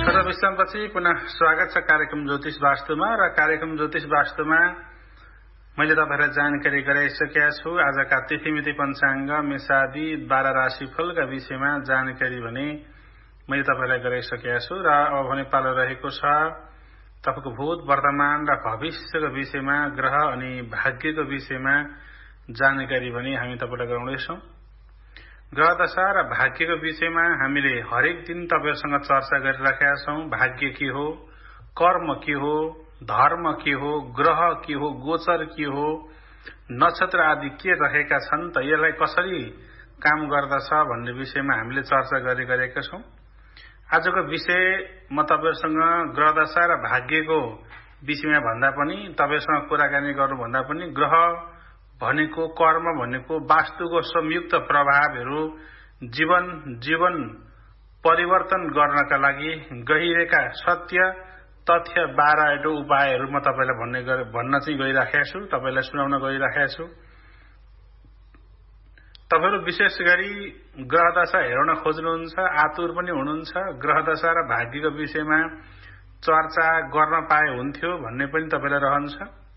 छोटो विश्रामपछि पुनः स्वागत छ कार्यक्रम ज्योतिष वास्तुमा। र कार्यक्रम ज्योतिष वास्तुमा मैले तपाईहरुलाई जानकारी गराइसकेका छु। आजका तिथिमिति पञ्चाङ्ग मेषादि 12 राशिफलका विषयमा जानकारी भने मैले तपाईहरुलाई गराइसकेका छु। र अब भने पालो रहेको छ तपाईको भूत, वर्तमान र भविष्यको विषयमा, ग्रह अनि भाग्यको विषयमा जानकारी भने हामी तपाईलाई गराउँदैछौं। ग्रह दशा र भाग्यको विषयमा हामीले हरेक दिन तपाईहरुसँग चर्चा गरिराखेका छौं। भाग्य के हो, कर्म के हो, धर्म के हो, ग्रह के हो, गोचर के हो, नक्षत्र आदि के रहेका छन् त यसलाई कसरी काम गर्दछ भन्ने विषयमा हामीले चर्चा गरिरहेका छौं। आजको विषय म तपाईहरुसँग ग्रह दशा र भाग्यको विषयमा भन्दा पनि, तपाईहरुसँग कुराकानी गर्नु भन्दा पनि ग्रह भनेको, कर्म भनेको, वास्तुको संयुक्त प्रभावहरू जीवन परिवर्तन गर्नका लागि गहिरेका सत्य तथ्य 12 उपायहरू म तपाईलाई भन्न चाहिँ गइराखेको छु, तपाईलाई सुनाउन गइराखेको छु। तपाईहरु विशेष गरी ग्रह दशा हेर्न खोज्नुहुन्छ, आतुर पनि हुनुहुन्छ, ग्रह दशा र भाग्यको विषयमा चर्चा गर्न पाए हुन्थ्यो भन्ने पनि तपाईलाई रहन्छ।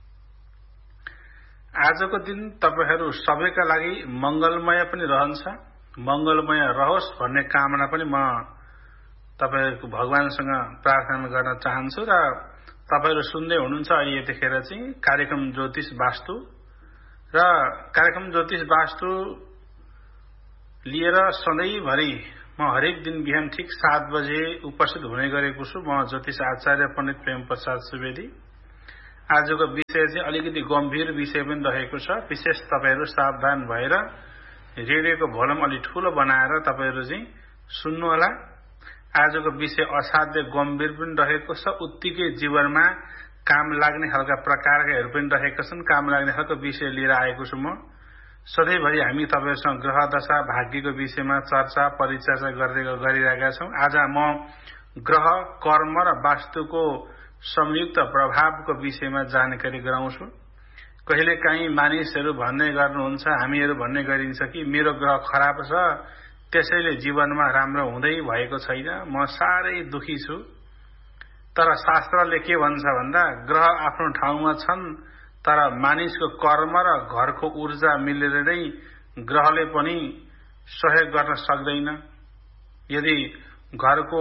आजको दिन तपाईहरु सबैका लागि मंगलमय पनि रहन्छ, मंगलमय रहोस् भन्ने कामना पनि म तपाईहरुको भगवानसँग प्रार्थना गर्न चाहन्छु। र तपाईहरु सुन्दै हुनुहुन्छ अहिले यतिखेर चाहिँ कार्यक्रम ज्योतिष वास्तु। र कार्यक्रम ज्योतिष वास्तु लिएर सधैँभरि म हरेक दिन बिहान ठीक 7 बजे उपस्थित हुने गरेको छु। म ज्योतिष आचार्य पण्डित प्रेम प्रसाद सुवेदी। आजको विषय चाहिँ अलिकति गम्भीर विषय पनि रहेको छ। विशेष तपाईहरु सावधान भएर रेडियोको भोल्युम अलि ठूलो बनाएर तपाईहरु चाहिँ सुन्नु होला। आजको विषय असाध्य गम्भीर पनि रहेको छ, उत्तिकै जीवनमा काम लाग्ने खालका प्रकारहरू पनि रहेका छन्। काम लाग्ने खालको विषय लिएर आएको छु म। सधैँभरि हामी तपाईहरुसँग ग्रह दशा भाग्यको विषयमा चर्चा परिचर्चा गरिरहेका छौं। आज म ग्रह, कर्म र वास्तुको संयुक्त प्रभावको विषयमा जानकारी गराउँछु। कहिलेकाहीँ मानिसहरू भन्ने गर्नुहुन्छ, हामीहरू भन्ने गरिन्छ कि मेरो ग्रह खराब छ त्यसैले जीवनमा राम्रो हुँदै भएको छैन, म साह्रै दुखी छु। तर शास्त्रले के भन्छ भन्दा ग्रह आफ्नो ठाउँमा छन्, तर मानिसको कर्म र घरको ऊर्जा मिलेर नै ग्रहले पनि सहयोग गर्न सक्दैन। यदि घरको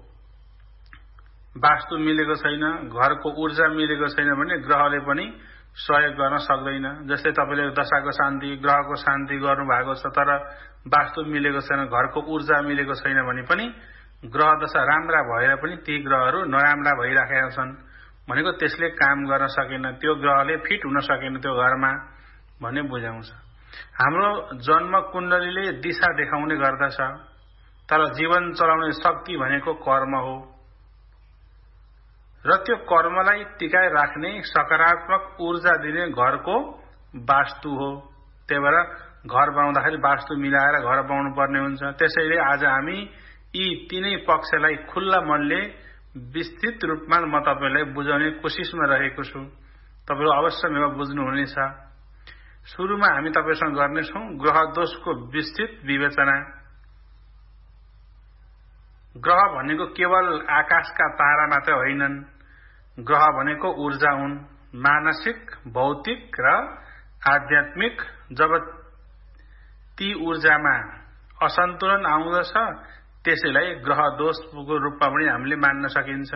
वास्तु मिलेको छैन, घरको ऊर्जा मिलेको छैन भने ग्रहले पनि सहयोग गर्न सक्दैन। जस्तै तपाईले दशाको शान्ति, ग्रहको शान्ति गर्नु भएको छ तर वास्तु मिलेको छैन, घरको ऊर्जा मिलेको छैन भने पनि ग्रह दशा राम्रा भएर पनि ती ग्रहहरू नराम्रा भइराखेका छन् भनेको त्यसले काम गर्न सकेन, त्यो ग्रहले फिट हुन सकेन त्यो घरमा भन्ने बुझाउँछ। हाम्रो जन्म कुण्डलीले दिशा देखाउने गर्दछ, तर जीवन चलाउने शक्ति भनेको कर्म हो र त्यो कर्मलाई टिकाइ राख्ने सकारात्मक ऊर्जा दिने घरको वास्तु हो। त्यही भएर घर बनाउँदाखेरि वास्तु मिलाएर घर बनाउनु पर्ने हुन्छ। त्यसैले आज हामी यी तीनै पक्षलाई खुल्ला मनले विस्तृत रूपमा म तपाईलाई बुझाउने कोसिसमा रहेको छु। तपाईहरु अवश्य मेरो बुझ्नुहुनेछ। सुरुमा हामी तपाईसँग गर्नेछौं ग्रह दोषको विस्तृत विवेचना। ग्रह भनेको केवल आकाशका तारा मात्र होइनन्, ग्रह भनेको ऊर्जा हुन्, मानसिक, भौतिक र आध्यात्मिक। जब ती ऊर्जामा असन्तुलन आउँदछ त्यसैलाई ग्रह दोषको रूपमा पनि हामीले मान्न सकिन्छ।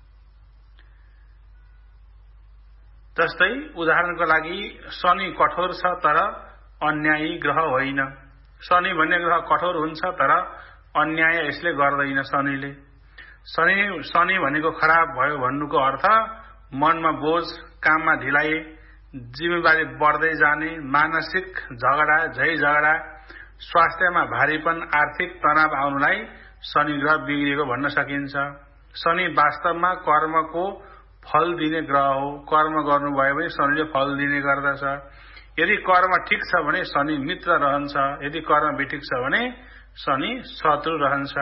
जस्तै उदाहरणको लागि शनि कठोर छ तर अन्यायी ग्रह होइन। शनि भन्ने ग्रह कठोर हुन्छ तर अन्याय यसले गर्दैन। शनि भनेको खराब भयो भन्नुको अर्थ मनमा बोझ, काममा ढिलाइ, जिम्मेवारी बढ्दै जाने, मानसिक झगडा, झगडा, स्वास्थ्यमा भारीपन, आर्थिक तनाव आउनुलाई शनि ग्रह बिग्रिएको भन्न सकिन्छ। शनि वास्तवमा कर्मको फल दिने ग्रह हो। कर्म गर्नुभयो भने शनिले फल दिने गर्दछ। यदि कर्म ठिक छ भने शनि मित्र रहन्छ, यदि कर्म बेठिक छ भने शनि शत्रु रहन्छ।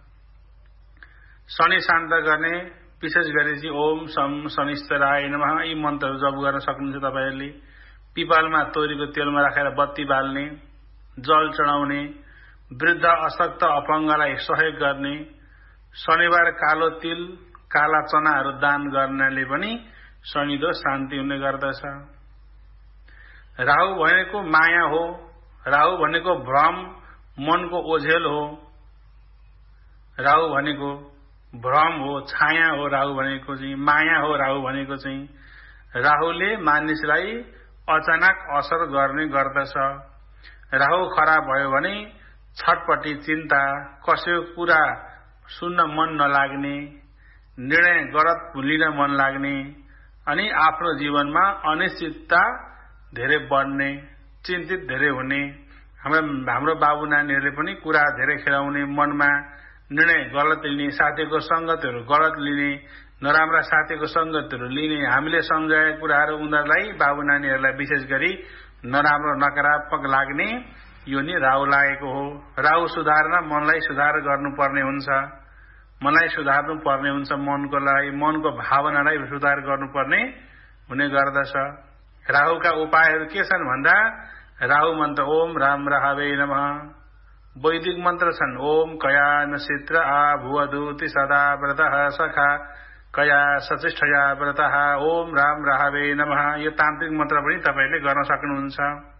शनि शान्त गर्ने विशेष गरी चाहिँ ओम शम शनिश्चराय नमः यी मन्त्रहरू जप गर्न सक्नुहुन्छ तपाईहरुले। पिपलमा तोरीको तेलमा राखेर बत्ती बाल्ने, जल चढाउने, वृद्ध अशक्त अपंगलाई सहयोग गर्ने, शनिबार कालो तिल काला चनाहरू दान गर्नाले पनि शनि दोष शान्ति हुने गर्दछ। राहु भनेको माया हो, राहु भनेको भ्रम मनको ओझेल हो, राहु भनेको भ्रम हो, छाया हो, राहु भनेको चाहिँ माया हो, राहु भनेको चाहिँ राहुले मानिसलाई अचानक असर गर्ने गर्दछ। राहु खराब भयो भने छटपटी, चिन्ता, कसैको कुरा सुन्न मन नलाग्ने, निर्णय गलत लिन मन लाग्ने अनि आफ्नो जीवनमा अनिश्चितता धेरै बढ्ने, चिन्तित धेरै हुने। हाम्रो बाबु नानीहरूले पनि कुरा धेरै खेलाउने, मनमा निर्णय गलत लिने, साथीको संगतहरू गलत लिने, नराम्रा साथीको संगतहरू लिने, हामीले सम्झाएका कुराहरू उनीहरूलाई बाबु नानीहरूलाई विशेष गरी नराम्रो नकारात्मक लाग्ने, यो नि राहु लागेको हो। राहु सुधार्न मनलाई सुधार गर्नुपर्ने हुन्छ, मनलाई सुधार्नु पर्ने हुन्छ, मनको लागि मनको भावनालाई सुधार गर्नुपर्ने हुने गर्दछ। राहुका उपायहरू के छन् भन्दा राहु मन्त्र ओम राम राहवे नमः, वैदिक मन्त्र छन् ओम कया नक्षत्र आ भुवदूति सदा व्रतः सखा कया सचिष्ठया व्रतः ओम राम राहवे नमः। यो तान्त्रिक मन्त्र पनि तपाईले गर्न सक्नुहुन्छ।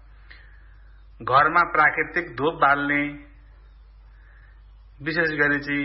घरमा प्राकृतिक धूप बाल्ने, विशेष गरी चाहिँ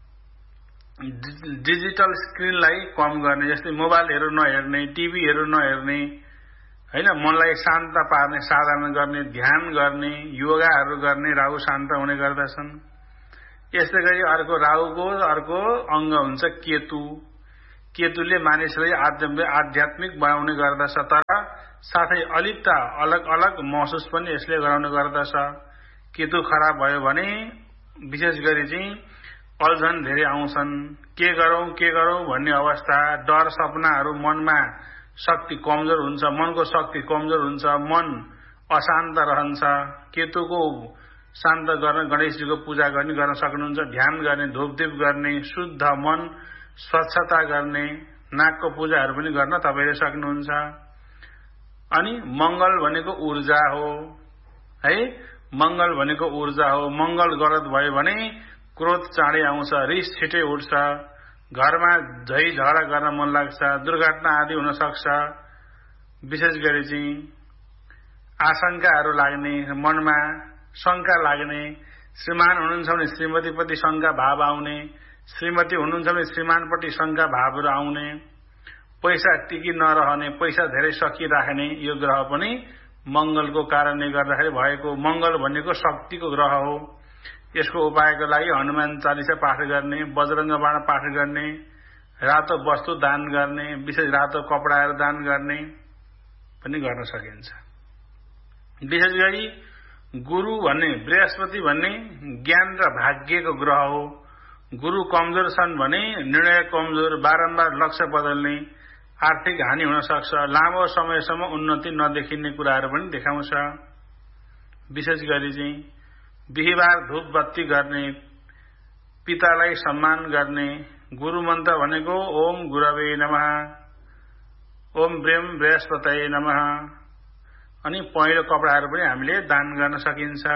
डिजिटल स्क्रिनलाई कम गर्ने, जस्तै मोबाइलहरू नहेर्ने, टिभीहरू नहेर्ने, हैन, मनलाई शान्त पार्ने साधना गर्ने, ध्यान गर्ने, योगाहरू गर्ने, राहु शान्त हुने गर्दछन्। यस्तै गरी अर्को राहुको अर्को अंग हुन्छ केतु। केतुले मानिसलाई आध्यात्मिक बनाउने गर्दछ, तर साथै अलिकता अलग अलग महसुस पनि यसले गराउने गर्दछ। केतु खराब भयो भने विशेष गरी चाहिँ अल्झन धेरै आउँछन्, के गरौं भन्ने अवस्था, डर सपनाहरू, मनमा शक्ति कमजोर हुन्छ, मनको शक्ति कमजोर हुन्छ, मन अशान्त रहन्छ। केतुको शान्त गर्न गणेशजीको पूजा गर्न सक्नुहुन्छ, ध्यान गर्ने, धूपदीप गर्ने, शुद्ध मन स्वच्छता गर्ने, नागको पूजाहरू पनि गर्न तपाईले सक्नुहुन्छ। अनि मंगल भनेको ऊर्जा हो है, मंगल भनेको ऊर्जा हो। मंगल गलत भयो भने क्रोध चाँडै आउँछ, रिस छिटै उठ्छ, घरमा झै झगडा गर्न मन लाग्छ, दुर्घटना आदि हुन सक्छ। विशेष गरी चाहिँ आशंकाहरू लाग्ने, मनमा शंका लाग्ने, श्रीमान हुनुहुन्छ भने श्रीमतीप्रति शंका भाव आउने, श्रीमती हुनुहुन्छ भने श्रीमानप्रति शंका भावहरू आउने, पैसा टिकी नरहने, पैसा धेरै सकिराख्ने, यो ग्रह पनि मंगलको कारणले गर्दाखेरि भएको। मंगल भनेको शक्तिको ग्रह हो। यसको उपायको लागि हनुमान चालिसा पाठ गर्ने, बजरंग बाण पाठ गर्ने, रातो वस्तु दान गर्ने, विशेष रातो कपडाहरू दान गर्ने पनि गर्न सकिन्छ। विशेष गरी गुरु भन्ने, बृहस्पति भन्ने ज्ञान र भाग्यको ग्रह हो। गुरु कमजोर छन् भने निर्णय कमजोर, बारम्बार लक्ष्य बदल्ने, आर्थिक हानि हुन सक्छ, लामो समयसम्म उन्नति नदेखिने कुराहरू पनि देखाउँछ। विशेष गरी चाहिँ बिहीबार धूप बत्ती गर्ने, पितालाई सम्मान गर्ने, गुरु मन्त्र भनेको ओम गुरवे नमः, ओम ब्रह्म बृहस्पतये नमः। अनि पहेँलो कपडाहरू पनि हामीले दान गर्न सकिन्छ।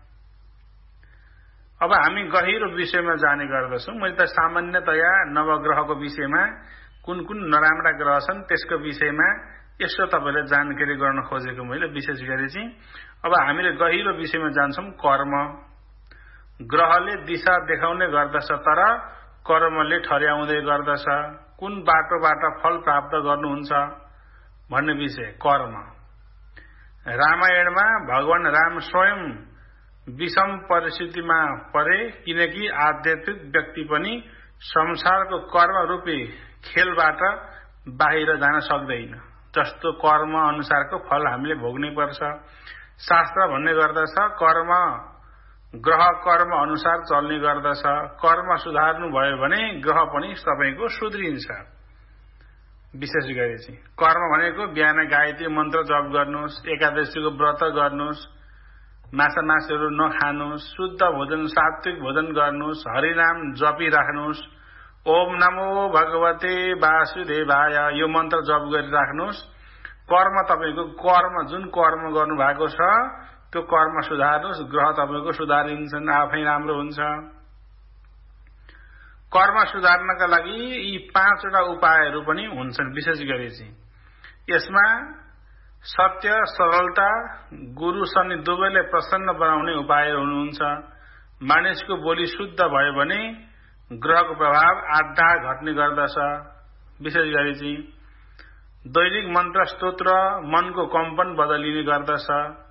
अब हामी गहिरो विषयमा जाने गर्दछौं। मैले त सामान्यतया नवग्रहको विषयमा कुन कुन नराम्रा ग्रह छन् त्यसको विषयमा यसो तपाईले जानकारी गर्न खोजेको मैले। विशेष गरी चाहिँ अब हामीले गहिरो विषयमा जान्छौं। कर्म ग्रहले दिशा देखाउने गर्दछ, तर कर्मले ठर्याउँदै गर्दछ। कुन बाटोबाट फल प्राप्त गर्नुहुन्छ भन्ने विषय कर्म। रामायणमा भगवान राम स्वयं विषम परिस्थितिमा परे, किनकि आध्यात्मिक व्यक्ति पनि संसारको कर्म रूपी खेलबाट बाहिर जान सक्दैन। जस्तो कर्म अनुसारको फल हामीले भोग्नै पर्छ। शास्त्र भन्ने गर्दछ कर्म ग्रह कर्म अनुसार चल्ने गर्दछ। कर्म सुधार्नु भयो भने ग्रह पनि तपाईको सुध्रिन्छ। विशेष गरी चाहिँ कर्म भनेको बिहान गायत्री मन्त्र जप गर्नुहोस्, एकादशीको व्रत गर्नुहोस्, माछा मासुहरू नखानुहोस्, शुद्ध भोजन सात्विक भोजन गर्नुहोस्, हरिनाम जपिराख्नुहोस्, ओम नमो भगवते वासुदेवाय यो मन्त्र जप गरिराख्नुहोस्। कर्म तपाईको कर्म जुन कर्म गर्नु भएको छ त्यो कर्म सुधार्नुहोस्, ग्रह तपाईको सुधारिन्छन्, आफै राम्रो हुन्छ। कर्म सुधार्नका लागि यी 5वटा उपायहरू पनि हुन्छन्। विशेष गरी चाहिँ यसमा सत्य, सरलता, गुरु शनि दुवैले प्रसन्न बनाउने उपायहरू हुनुहुन्छ। मानिसको बोली शुद्ध भयो भने ग्रहको प्रभाव आधा घट्ने गर्दछ। विशेष गरी चाहिँ दैनिक मन्त्र स्तोत्र मनको कम्पन बदलिने गर्दछ।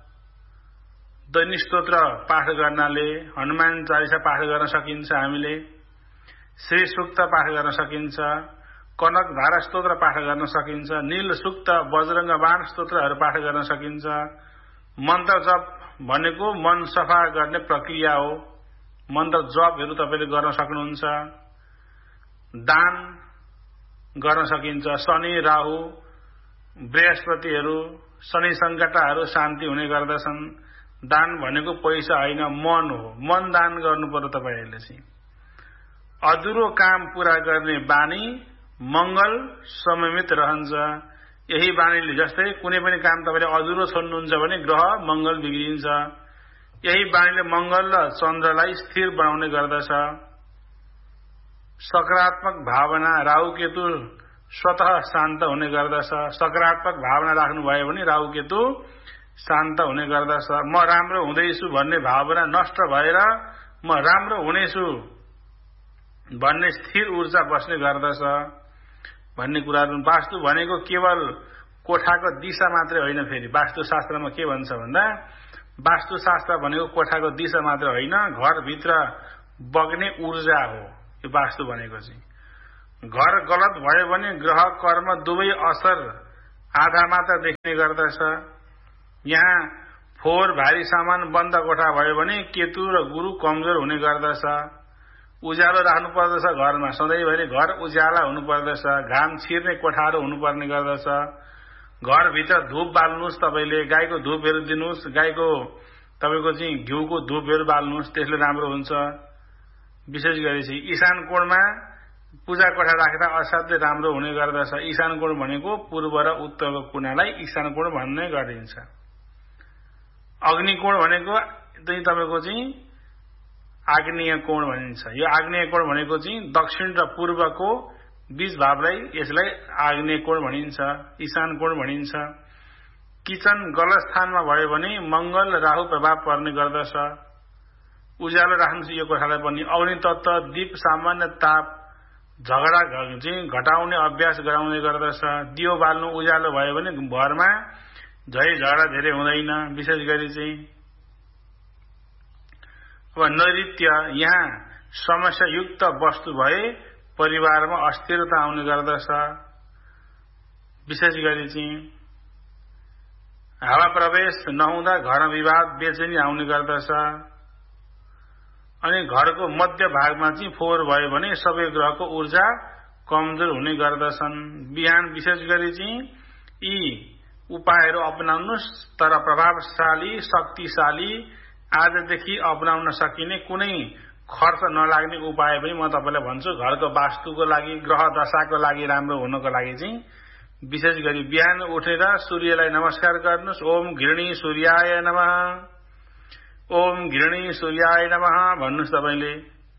दैनिक स्तोत्र पाठ गर्नाले हनुमान चालिसा पाठ गर्न सकिन्छ, हामीले श्री सूक्त पाठ गर्न सकिन्छ, कनक धारा स्तोत्र पाठ गर्न सकिन्छ, नील सूक्त, बजरंग बाण स्तोत्रहरू पाठ गर्न सकिन्छ। मन्त्र जप भनेको मन सफा गर्ने प्रक्रिया हो। मन्त्र जपहरू तपाईले गर्न सक्नुहुन्छ। दान गर्न सकिन्छ। शनि, राहु, बृहस्पतिहरू, शनि सङ्कटाहरू शान्ति हुने गर्दछन्। दान भनेको पैसा होइन, मन हो। मन दान गर्नु पर्यो तपाईहरुले चाहिँ। अधुरो काम पूरा गर्ने बानी मंगल सममित रहन्छ। यही बानीले जस्तै कुनै पनि काम तपाईले अधुरो छोड्नुहुन्छ भने ग्रह मंगल बिग्रिन्छ। यही बानीले मंगल र चन्द्रलाई स्थिर बनाउने गर्दछ। सकारात्मक भावना राहु केतु स्वतः शान्त हुने गर्दछ। सकारात्मक भावना राख्नु भयो भने राहु केतु शान्त हुने गर्दछ। म राम्रो हुँदैछु भन्ने भावना नष्ट भएर म राम्रो हुनेछु भन्ने स्थिर ऊर्जा बस्ने गर्दछ भन्ने कुराहरु। वास्तु भनेको केवल कोठाको दिशा मात्रै होइन। फेरि वास्तुशास्त्रमा के भन्छ भन्दा वास्तुशास्त्र भनेको कोठाको दिशा मात्र होइन, घरभित्र बग्ने ऊर्जा हो यो वास्तु भनेको चाहिँ। घर गलत भयो भने ग्रह कर्म दुवै असर आधा मात्र देख्ने गर्दछ। यहाँ फोहोर भारी सामान बन्द कोठा भयो भने केतु र गुरु कमजोर हुने गर्दछ। उज्यालो राख्नु पर्दछ घरमा, सधैँभरि घर उज्याला हुनु पर्दछ। घाम छिर्ने कोठाहरू हुनुपर्ने गर्दछ। घरभित्र धूप बाल्नुहोस्, तपाईले गाईको धूपहरू दिनुहोस्। गाईको तपाईको चाहिँ घिउको धूपहरू बाल्नुहोस्, त्यसले राम्रो हुन्छ। विशेष गरी चाहिँ ईशान कोणमा पूजा कोठा राख्दा असाध्यै राम्रो हुने गर्दछ। ईशान कोण भनेको पूर्व र उत्तरको कुनालाई ईशान कोण भन्ने गरिन्छ। अग्नि कोण भनेको चाहिँ तपाईको चाहिँ आग्नेय कोण भनिन्छ। यो आग्नेय कोण भनेको चाहिँ दक्षिण र पूर्वको बीच भागलाई यसलाई आग्नेय कोण भनिन्छ, ईशान कोण भनिन्छ। किचन गलत स्थानमा भयो भने मंगल र राहु प्रभाव पर्ने गर्दछ। उज्यालो राख्नु यो कोठालाई पनि। अग्नि तत्व दीप सामान्य ताप झगडा चाहिँ घटाउने अभ्यास गराउने गर्दछ। दियो बाल्नु उज्यालो भयो भने घरमा झै झगडा धेरै हुँदैन। विशेष गरी चाहिँ अब नैऋत्य, यहाँ समस्यायुक्त वस्तु भए परिवारमा अस्थिरता आउने गर्दछ। विशेष गरी चाहिँ हावा प्रवेश नहुँदा घर विवाद बेचैनी आउने गर्दछ। अनि घरको मध्य भागमा चाहिँ फोहोर भयो भने सबै ग्रहको ऊर्जा कमजोर हुने गर्दछन्। बिहान विशेष गरी चाहिँ यी उपायहरू अपनाउनुहोस्। तर प्रभावशाली, शक्तिशाली, आजदेखि अपनाउन सकिने कुनै खर्च नलाग्ने उपाय पनि म तपाईलाई भन्छु। घरको वास्तुको लागि, ग्रह दशाको लागि राम्रो हुनको लागि चाहिँ विशेष गरी बिहान उठेर सूर्यलाई नमस्कार गर्नुहोस्। ओम घृणी सूर्याय नमः, ओम घृणी सूर्याय नमः भन्नुहोस्। तपाईले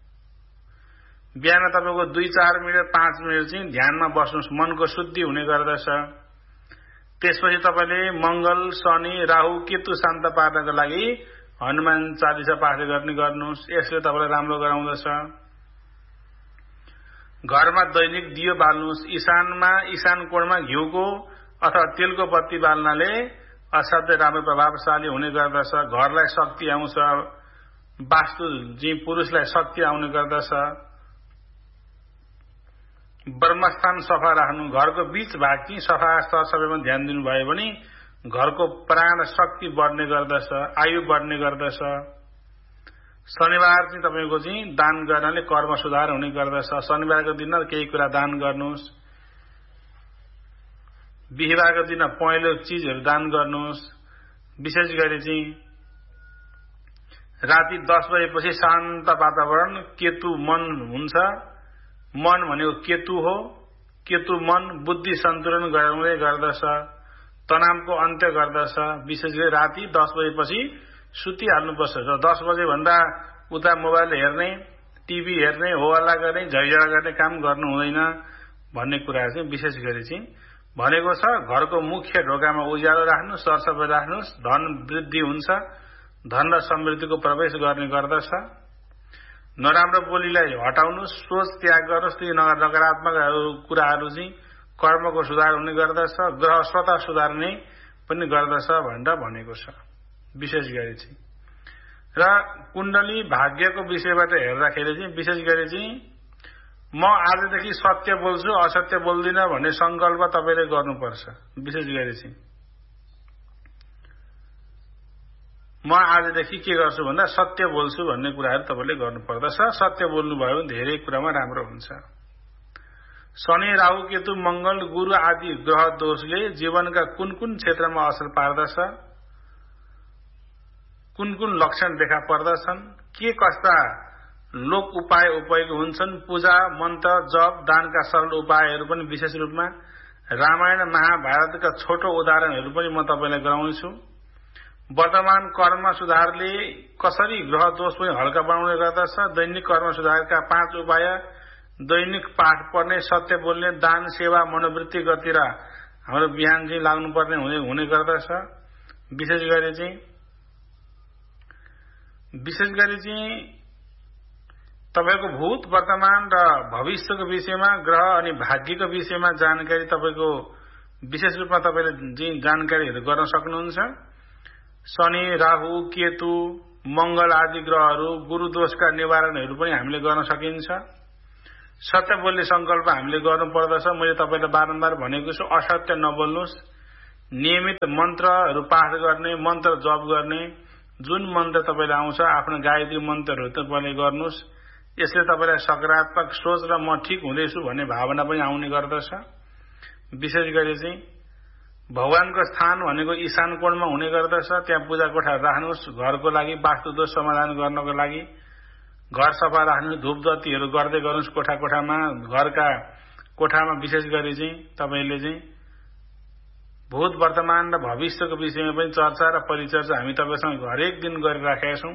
बिहान तपाईको 2-4 मिनेट 5 मिनेट चाहिँ ध्यानमा बस्नुहोस्, मनको शुद्धि हुने गर्दछ। त्यसपछि तपाईले मंगल, शनि, राहु, केतु शान्त पार्नको लागि हनुमान चालिसा पाठ गर्ने गर्नुहोस्। यसले तपाईलाई राम्रो गराउँदछ। घरमा दैनिक दियो बाल्नुहोस्। ईशान कोणमा घिउको अथवा तेलको बत्ती बाल्नाले असाध्यै राम्रो प्रभावशाली हुने गर्दछ। घरलाई शक्ति आउँछ। वास्तु जी पुरुषलाई शक्ति आउने गर्दछ। ब्रह्मस्थान सफा राख्नु, घरको बीच भाग चाहिँ सफा सरसफाइमा ध्यान दिनुभयो भने घरको प्राण शक्ति बढ्ने गर्दछ, आयु बढ्ने गर्दछ। शनिबार चाहिँ तपाईको चाहिँ दान गर्नाले कर्म सुधार हुने गर्दछ। शनिबारको दिन केही कुरा दान गर्नुहोस्। बिहीबारको दिन पहेँलो चीजहरू दान गर्नुहोस्। विशेष गरी चाहिँ राति 10 बजेपछि शान्त वातावरण, केतु मन हुन्छ। मन भनेको केतु हो। केतु मन बुद्धि सन्तुलन गराउने गर्दछ, तनावको अन्त्य गर्दछ। विशेष गरी राति 10 बजेपछि सुतिहाल्नुपर्छ। र 10 बजे भन्दा उता मोबाइल हेर्ने, टिभी हेर्ने, होहल्ला गर्ने, झैझगडा गर्ने काम गर्नु हुँदैन भन्ने कुरा चाहिँ विशेष गरी चाहिँ भनेको छ। घरको मुख्य ढोकामा उज्यालो राख्नुस्, सरसफाइ राख्नुस्, धन वृद्धि हुन्छ, धन र समृद्धिको प्रवेश गर्ने गर्दछ। नराम्रो बोलीलाई हटाउनुस्, सोच त्याग गर्नुस्, ती नकारात्मक कुराहरू चाहिँ कर्मको सुधार हुने गर्दछ, ग्रह स्वतः सुधार्ने पनि गर्दछ भनेर भनेको छ विशेष गरी चाहिँ। र कुण्डली भाग्यको विषयबाट हेर्दाखेरि चाहिँ विशेष गरी चाहिँ म आजदेखि सत्य बोल्छु, असत्य बोल्दिन भन्ने संकल्प तपाईले गर्नुपर्छ। विशेष गरी चाहिँ म आजदेखि के गर्छु भन्दा सत्य बोल्छु भन्ने कुराहरू तपाईले गर्नुपर्दछ। सत्य बोल्नुभयो भने धेरै कुरामा राम्रो हुन्छ। शनि, राहु, केतु, मंगल, गुरु आदि ग्रह दोषले जीवनका कुन कुन क्षेत्रमा असर पार्दछ, कुन कुन लक्षण देखा पर्दछन्, के कस्ता लोक उपाय उपयोगी हुन्छन्, पूजा, मन्त्र, जप, दानका सरल उपायहरू पनि विशेष रूपमा रामायण महाभारतका छोटो उदाहरणहरू पनि म तपाईलाई गराउँछु। वर्तमान कर्म सुधारले कसरी ग्रह दोष पनि हल्का बनाउने गर्दछ, दैनिक कर्म सुधारका 5 उपाय, दैनिक पाठ पढ्ने, सत्य बोल्ने, दान, सेवा, मनोवृत्ति गतिर हाम्रो बिहान चाहिँ लाग्नुपर्ने हुने गर्दछ। विशेष गरी चाहिँ तपाईको भूत, वर्तमान र भविष्यको विषयमा, ग्रह अनि भाग्यको विषयमा जानकारी तपाईको विशेष रूपमा तपाईले चाहिँ जानकारीहरू गर्न सक्नुहुन्छ। शनि, राहु, केतु, मंगल आदि ग्रहहरू, गुरु दोषका निवारणहरू पनि हामीले गर्न सकिन्छ। सत्य बोल्ने संकल्प हामीले गर्नुपर्दछ। मैले तपाईलाई बारम्बार भनेको छु, असत्य नबोल्नुस्। नियमित मन्त्रहरू पाठ गर्ने, मन्त्र जप गर्ने, जुन मन्त्र तपाईलाई आउँछ आफ्नो गायत्री मन्त्रहरू तपाईले गर्नुस्। यसले तपाईलाई सकारात्मक सोच र म ठीक हुँदैछु भन्ने भावना पनि आउने गर्दछ। विशेष गरी चाहिँ भगवानको स्थान भनेको ईशान कोणमा हुने गर्दछ। त्यहाँ पूजा कोठा राख्नुस्। घरको लागि वास्तु दोष समाधान गर्नको लागि घर सफा राख्नु, धूपदत्तीहरू गर्दै गर्नुस् कोठा कोठामा। घरका कोठामा विशेष गरी चाहिँ तपाईले चाहिँ भूत, वर्तमान र भविष्यको विषयमा पनि चर्चा र परिचर्चा हामी तपाईसँग हरेक दिन गरिराखेका छौं।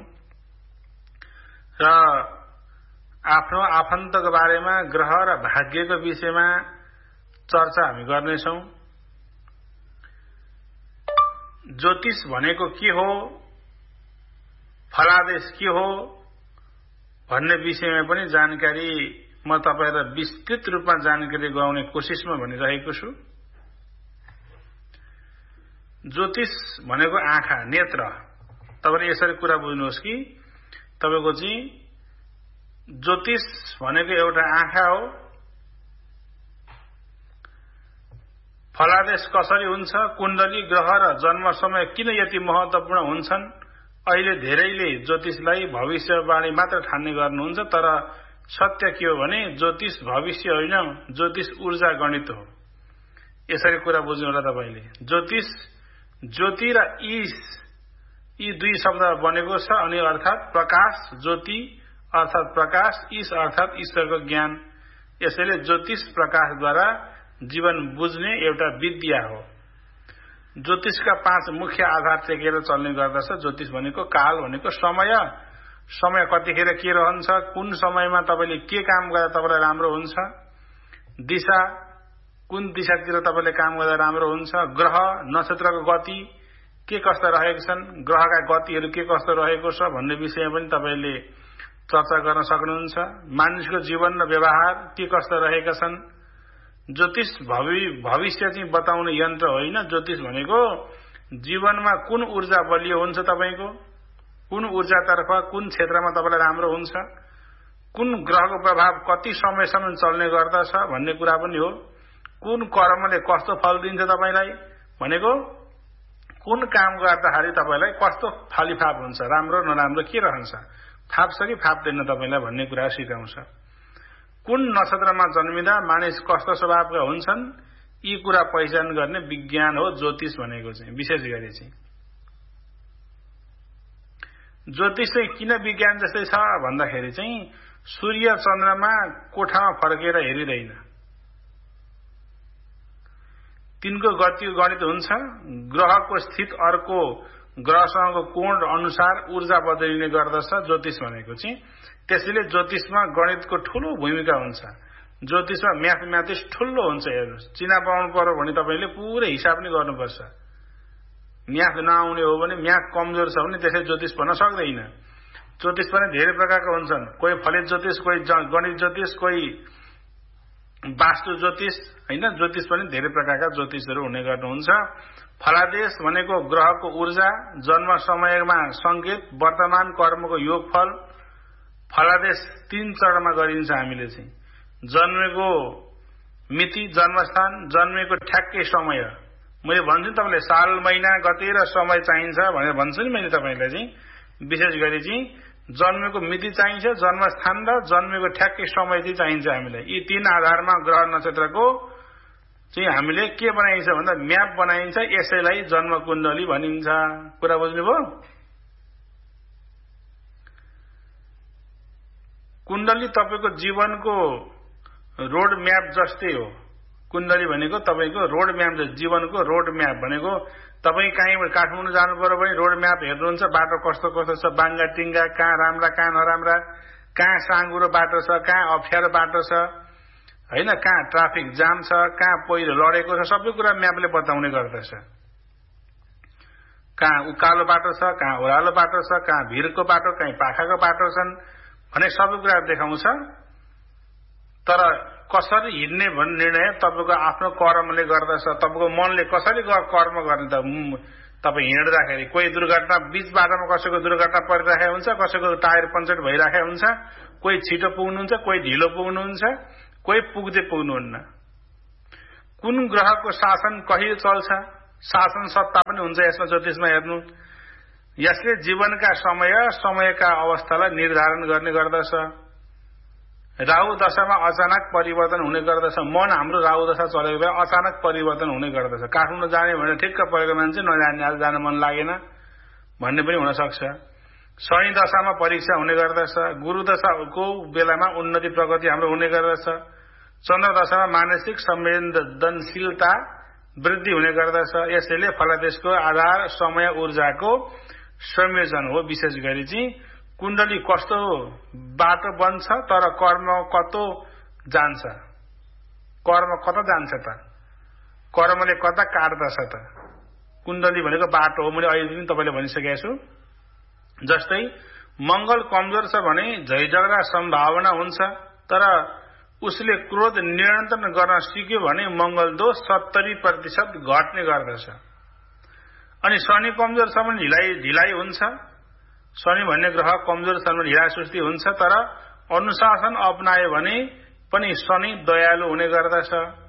र आफ्नो आफन्तको बारेमा, ग्रह र भाग्यको विषयमा चर्चा हामी गर्नेछौं। ज्योतिष भनेको के हो, फलादेश के हो भन्ने विषयमा पनि जानकारी म तपाईलाई विस्तृत रूपमा जानकारी गराउने कोसिसमा भनिरहेको छु। ज्योतिष भनेको आँखा, नेत्र। तपाईले यसरी कुरा बुझ्नुहोस् कि तपाईको चाहिँ ज्योतिष भनेको एउटा आँखा हो। फलादेश कसरी हुन्छ, कुण्डली, ग्रह र जन्म समय किन यति महत्वपूर्ण हुन्छन्। अहिले धेरैले ज्योतिषलाई भविष्यवाणी मात्र ठान्ने गर्नुहुन्छ, तर सत्य के हो भने ज्योतिष भविष्य होइन, ज्योतिष ऊर्जा गणित हो। यसरी कुरा बुझ्नु होला तपाईले। ज्योतिष, ज्योति र ईश, यी दुई शब्द बनेको छ। अनि अर्थात प्रकाश, ज्योति अर्थात प्रकाश, ईश अर्थात ईश्वरको ज्ञान। यसैले ज्योतिष प्रकाशद्वारा जीवन बुझ्ने एउटा विद्या हो। ज्योतिषका 5 मुख्य आधार टेकेर चल्ने गर्दछ। ज्योतिष भनेको काल भनेको समय, समय कतिखेर के रहन्छ, कुन समयमा तपाईले के काम गर्दा तपाईलाई राम्रो हुन्छ। दिशा, कुन दिशातिर तपाईले काम गर्दा राम्रो हुन्छ। ग्रह, नक्षत्रको गति के कस्ता रहेका छन्, ग्रहका गतिहरू के कस्तो रहेको छ भन्ने विषयमा पनि तपाईले चर्चा गर्न सक्नुहुन्छ। मानिसको जीवन र व्यवहार के कस्ता रहेका छन्। ज्योतिष भविष्य चाहिँ बताउने यन्त्र होइन। ज्योतिष भनेको जीवनमा कुन ऊर्जा बलियो हुन्छ, तपाईको कुन ऊर्जातर्फ, कुन क्षेत्रमा तपाईलाई राम्रो हुन्छ, कुन ग्रहको प्रभाव कति समयसम्म चल्ने गर्दछ भन्ने कुरा पनि हो। कुन कर्मले कस्तो फल दिन्छ तपाईलाई भनेको कुन काम गर्दाखेरि तपाईलाई कस्तो फलिफाप हुन्छ, राम्रो नराम्रो के रहन्छ, फाप्छ कि फाप्दैन तपाईलाई भन्ने कुरा सिकाउँछ। कुन नक्षत्रमा जन्मिँदा मानिस कस्तो स्वभावका हुन्छन्, यी कुरा पहिचान गर्ने विज्ञान हो ज्योतिष भनेको चाहिँ। विशेष गरी चाहिँ ज्योतिष चाहिँ किन विज्ञान जस्तै छ भन्दाखेरि चाहिँ सूर्य चन्द्रमा कोठामा फर्केर हेरिदैन, तिनको गति गणित हुन्छ। ग्रहको स्थित अर्को ग्रहसँगको कोण अनुसार ऊर्जा बदलिने गर्दछ ज्योतिष भनेको चाहिँ। त्यसैले ज्योतिषमा गणितको ठूलो भूमिका हुन्छ। ज्योतिषमा म्याथमेटिक्स ठूलो हुन्छ। हेर्नुहोस्, चिना पाउनु पर्यो भने तपाईले पुरै हिसाब नै गर्नुपर्छ। म्याथ नआउने हो भने, म्याथ कमजोर छ भने त्यसै ज्योतिष भन्न सक्दैन। ज्योतिष पनि धेरै प्रकारका हुन्छन्। कोही फलित ज्योतिष, कोही गणित ज्योतिष, कोही वास्तु ज्योतिष, हैन। ज्योतिष पनि धेरै प्रकारका ज्योतिषहरू हुने गर्नुहुन्छ। फलादेश भनेको ग्रहको ऊर्जा, जन्म समयमा संकेत, वर्तमान कर्मको योगफल। फलादेश 3 चरणमा गरिन्छ हामीले चाहिँ। जन्मेको मिति, जन्मस्थान, जन्मेको ठ्याक्कै समय। मैले भन्छु नि तपाईलाई साल, महिना, गते र समय चाहिन्छ भनेर भन्छु नि मैले तपाईलाई चाहिँ। विशेष गरी चाहिँ जन्मेको मिति चाहिन्छ, जन्मस्थान र जन्मेको ठ्याक्कै समय चाहिँ चाहिन्छ हामीलाई। यी 3 आधारमा ग्रह नक्षत्रको चाहिँ हामीले के बनाइन्छ भन्दा म्याप बनाइन्छ। यसैलाई जन्म कुण्डली भनिन्छ। कुरा बुझ्नुभयो? कुण्डली तपाईको जीवनको रोड म्याप जस्तै हो। कुण्डली भनेको तपाईको रोड म्याप, जीवनको रोड म्याप भनेको तपाई कहीँ काठमाडौँ जानु पर्यो भने रोड म्याप हेर्नुहुन्छ, बाटो कस्तो कस्तो छ, बाङ्गा टिङ्गा, कहाँ राम्रा कहाँ नराम्रा, कहाँ साँगुरो बाटो छ, कहाँ अप्ठ्यारो बाटो छ, हैन, कहाँ ट्राफिक जाम छ, कहाँ पहिरो लडेको छ, सबै कुरा म्यापले बताउने गर्दछ। कहाँ उकालो बाटो छ, कहाँ ओह्रालो बाटो छ, कहाँ भिरको बाटो, कहीँ पाखाको बाटो छन् भने सबै कुरा देखाउँछ। तर कसरी हिँड्ने भन्ने निर्णय तपाईको आफ्नो कर्मले गर्दछ। तपाईको मनले कसरी कर्म गर्ने त तपाई हिँड्दाखेरि कोही दुर्घटना, बीच बाटोमा कसैको दुर्घटना परिरहेको हुन्छ, कसैको टायर पञ्चर भइरहेको हुन्छ, कोही छिटो पुग्नुहुन्छ, कोही ढिलो पुग्नुहुन्छ, कोही पुग्दै पुग्नुहुन्न। कुन ग्रहको शासन कहिले चल्छ, शासन सत्ता पनि हुन्छ यसमा। ज्योतिषमा हेर्नु, यसले जीवनका समयका अवस्थालाई निर्धारण गर्ने गर्दछ। राहु दशामा अचानक परिवर्तन हुने गर्दछ। मन हाम्रो राहु दशा चलेको बेला अचानक परिवर्तन हुने गर्दछ। काठमाडौँ जाने भनेर ठिक्क परेको मान्छे नजाने, आज जान मन लागेन भन्ने पनि हुन सक्छ। शनि दशामा परीक्षा हुने गर्दछ। गुरु दशाको बेलामा उन्नति प्रगति हाम्रो हुने गर्दछ। चन्द्र दशामा मानसिक संवेदनशीलता वृद्धि हुने गर्दछ। यसैले फलादेशको आधार समय ऊर्जाको संयोजन हो। विशेष गरी चाहिँ कुण्डली कस्तो बाटो बन्छ, तर कर्म कतो जान्छ, कर्म कता जान्छ त, कर्मले कता काट्दछ त। कुण्डली भनेको बाटो हो। मैले अहिले पनि तपाईले भनिसकेको छु। जस्तै मंगल कमजोर छ भने झैझगडा सम्भावना हुन्छ, तर उसले क्रोध नियन्त्रण गर्न सिक्यो भने मंगल दोष 70% घट्ने गर्दछ। अनि शनि कमजोर छ भने ढिलाइ हुन्छ। शनि भन्ने ग्रह कमजोर छ भने ढिला सुस्ती हुन्छ, तर अनुशासन अपनायो भने पनि शनि दयालु हुने गर्दछ।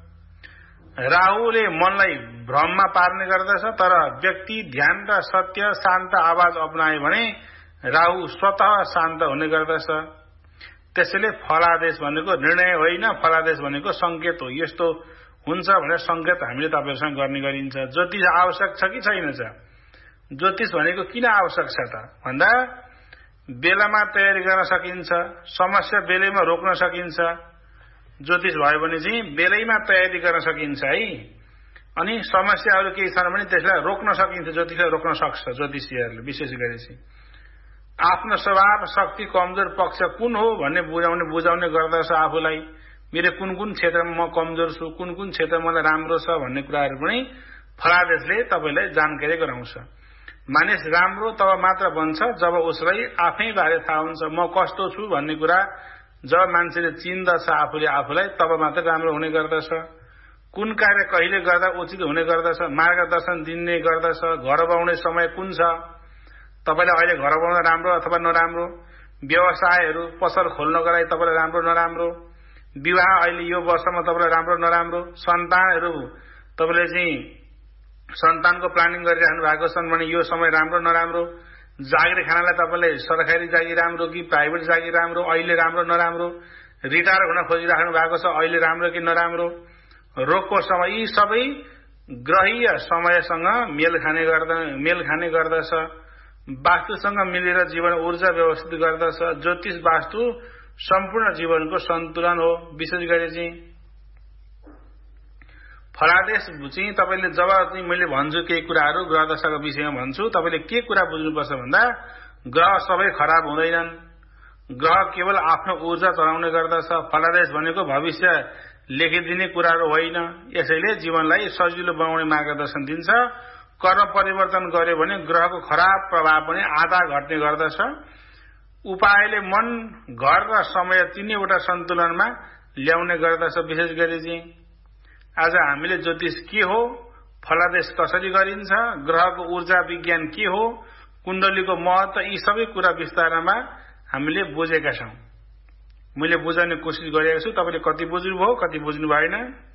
राहुले मनलाई भ्रममा पार्ने गर्दछ, तर व्यक्ति ध्यान र सत्य शान्त आवाज अपनायो भने राहु स्वतः शान्त हुने गर्दछ। त्यसैले फलादेश भनेको निर्णय होइन, फलादेश भनेको संकेत हो। यस्तो हुन्छ भनेर संकेत हामीले तपाईहरुसँग गर्ने गरिन्छ। ज्योतिष आवश्यक छ कि छैन छ? ज्योतिष भनेको किन आवश्यक छ त भन्दा बेलामा तयारी गर्न सकिन्छ, समस्या बेलैमा रोक्न सकिन्छ। ज्योतिष भयो भने चाहिँ बेलैमा तयारी गर्न सकिन्छ है। अनि समस्याहरू केही छन् भने त्यसलाई रोक्न सकिन्छ। ज्योतिषले रोक्न सक्छ। ज्योतिषीहरूले विशेष गरी चाहिँ आफ्नो स्वभाव शक्ति कमजोर पक्ष कुन हो भन्ने बुझाउने गर्दछ आफूलाई। मेरो कुन क्षेत्रमा म कमजोर छु, कुन क्षेत्र मलाई राम्रो छ भन्ने कुराहरू पनि फलादेशले तपाईलाई जानकारी गराउँछ। मानिस राम्रो तब मात्र बन्छ जब उसलाई आफै बारे थाहा हुन्छ। म कस्तो छु भन्ने कुरा जब मान्छेले चिन्दछ आफूले आफूलाई, तब मात्र राम्रो हुने गर्दछ। कुन कार्य कहिले गर्दा उचित हुने गर्दछ, मार्गदर्शन दिने गर्दछ। घर बनाउने समय कुन छ, तपाईलाई अहिले घर बनाउन राम्रो अथवा नराम्रो, व्यवसायहरू पसल खोल्नको लागि तपाईलाई राम्रो नराम्रो, विवाह अहिले यो वर्षमा तपाईलाई राम्रो नराम्रो, सन्तानहरू तपाईले चाहिँ सन्तानको प्लानिङ गरिराख्नु भएको छन् भने यो समय राम्रो नराम्रो, जागिर खानालाई तपाईले सरकारी जागिर राम्रो कि प्राइभेट जागिर राम्रो, अहिले राम्रो नराम्रो, रिटायर हुन खोजिराख्नु भएको छ अहिले राम्रो कि नराम्रो, रोगको समय, यी सबै ग्रहीय समयसँग मेल खाने गर्दछ। वास्तुसँग मिलेर जीवन ऊर्जा व्यवस्थित गर्दछ। ज्योतिष वास्तु सम्पूर्ण जीवनको सन्तुलन हो। विशेष गरी चाहिँ फलादेश चाहिँ तपाईले जब चाहिँ मैले भन्छु केही कुराहरू ग्रह दशाको विषयमा भन्छु, तपाईले के कुरा बुझ्नुपर्छ भन्दा ग्रह सबै खराब हुँदैनन्। ग्रह केवल आफ्नो ऊर्जा चलाउने गर्दछ। फलादेश भनेको भविष्य लेखिदिने कुराहरू होइन। यसैले जीवनलाई सजिलो बनाउने मार्गदर्शन दिन्छ। कर्म परिवर्तन गर्यो भने ग्रहको खराब प्रभाव पनि आधा घट्ने गर्दछ। उपायले मन, घर र समय तीनैवटा सन्तुलनमा ल्याउने गर्दछ। विशेष गरी चाहिँ आज हामीले ज्योतिष के हो, फलादेश कसरी गरिन्छ, ग्रहको ऊर्जा विज्ञान के हो, कुण्डलीको महत्व, यी सबै कुरा विस्तारमा हामीले बुझेका छौं। मैले बुझाउने कोसिस गरेको छु। तपाईले कति बुझ्नुभयो, कति बुझ्नु भएन।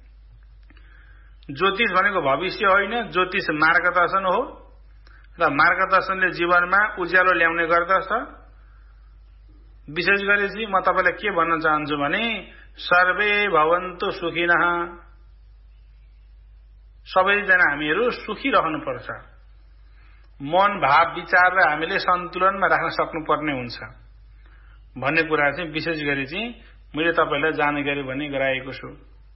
ज्योतिष भनेको भविष्य होइन, ज्योतिष मार्गदर्शन हो र मार्गदर्शनले जीवनमा उज्यालो ल्याउने गर्दछ। विशेष गरी चाहिँ म तपाईलाई के भन्न चाहन्छु भने सर्वे भवन्तु सुखिनः। सबैजना हामीहरू सुखी रहनुपर्छ। मन, भाव, विचारलाई हामीले सन्तुलनमा राख्न सक्नुपर्ने हुन्छ भन्ने कुरा चाहिँ विशेष गरी चाहिँ मैले तपाईलाई जानकारी पनि गराएको छु।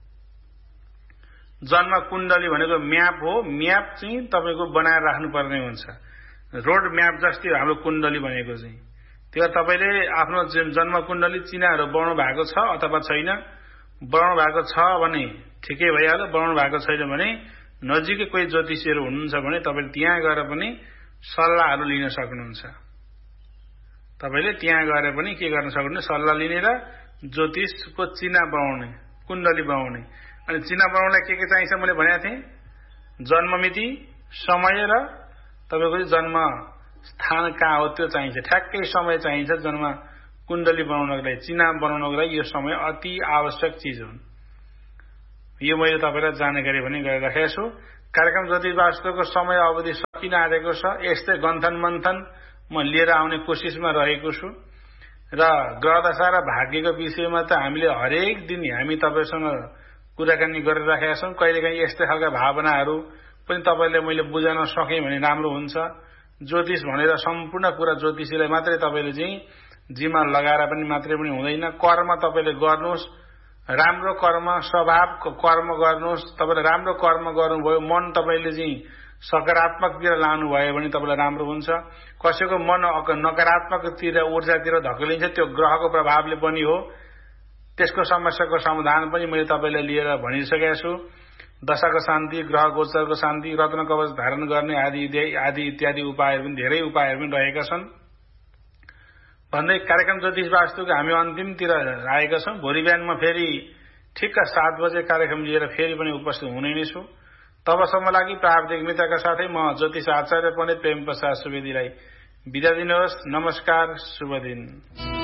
जन्म कुण्डली भनेको म्याप हो। म्याप चाहिँ तपाईको बनाएर राख्नुपर्ने हुन्छ। रोड म्याप जस्तै हाम्रो कुण्डली भनेको चाहिँ त्यो तपाईले आफ्नो जन्म कुण्डली चिनाहरू बनाउनु भएको छ अथवा छैन। बनाउनु भएको छ भने ठिकै भइहाल्यो। बनाउनु भएको छैन भने नजिकै कोही ज्योतिषीहरू हुनुहुन्छ भने तपाईले त्यहाँ गएर पनि सल्लाहहरू लिन सक्नुहुन्छ। तपाईले त्यहाँ गएर पनि के गर्न सक्नुहुन्छ, सल्लाह लिने र ज्योतिषको चिना बनाउने, कुण्डली बनाउने। अनि चिना बनाउनलाई के चाहिन्छ मैले भनेको थिएँ, जन्ममिति, समय र तपाईको जन्म स्थान कहाँ हो त्यो चाहिन्छ। ठ्याक्कै समय चाहिन्छ जन्म कुण्डली बनाउनको लागि, चिना बनाउनको लागि। यो समय अति आवश्यक चिज हो। यो मैले तपाईलाई जानकारी पनि गरिराखेको छु। कार्यक्रम ज्योतिष वास्तुको समय अवधि सकिन आएको छ। यस्तै गन्थन मन्थन म लिएर आउने कोसिसमा रहेको छु र ग्रह दशा र भाग्यको विषयमा त हामीले हरेक दिन हामी तपाईसँग कुराकानी गरिराखेका छौं। कहिलेकाहीँ यस्तै खालका भावनाहरू पनि तपाईले मैले बुझाउन सकेँ भने राम्रो हुन्छ। ज्योतिष भनेर सम्पूर्ण कुरा ज्योतिषीलाई मात्रै तपाईले चाहिँ जिम्मा लगाएर पनि मात्रै पनि हुँदैन। कर्म तपाईले गर्नुहोस्, राम्रो कर्म, स्वभावको कर्म गर्नुहोस्। तपाईले राम्रो कर्म गर्नुभयो, मन तपाईले चाहिँ सकारात्मकतिर लानु भयो भने तपाईलाई राम्रो हुन्छ। कसैको मन नकारात्मकतिर, ऊर्जातिर धकेलिन्छ, त्यो ग्रहको प्रभावले पनि हो। त्यसको समस्याको समाधान पनि मैले तपाईलाई लिएर भनिसकेको छु। दशाको शान्ति, ग्रह गोचरको शान्ति, रत्न कवच धारण गर्ने आदि इत्यादि उपायहरू पनि, धेरै उपायहरू पनि रहेका छन् भन्दै कार्यक्रम ज्योतिष वास्तुको हामी अन्तिमतिर आएका छौं। भोलि बिहान म फेरि ठिक्क 7 बजे कार्यक्रम लिएर फेरि पनि उपस्थित हुने नै छु। तबसम्म लागि प्राविधिक मित्रका साथै म ज्योतिष आचार्य पण्डित प्रेम प्रसाद सुवेदीलाई बिदा दिनुहोस्। नमस्कार, शुभ दिन।